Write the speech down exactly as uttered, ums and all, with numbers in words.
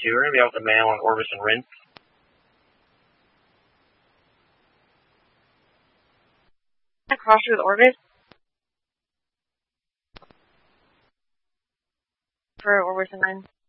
two. We're going to be out with the mail on Orvis and Rin. Cross with Orvis? For Orvis and Rin.